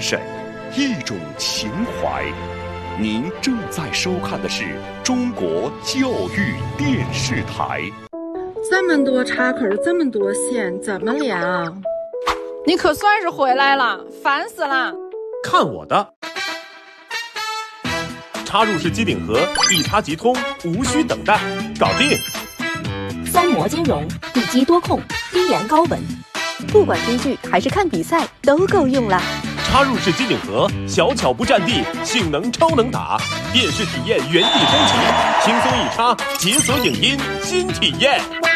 神，一种情怀。您正在收看的是中国教育电视台。 这么多插口，这么多线，怎么连啊？ 你可算是回来了，烦死了！ 看我的！插入式机顶盒，一插即通，无需等待，搞定！ 三模兼容，一机多控，低延高稳，不管追剧还是看比赛，都够用了。 插入式机顶盒，小巧不占地，性能超能打，电视体验原地升级，轻松一插，解锁影音新体验。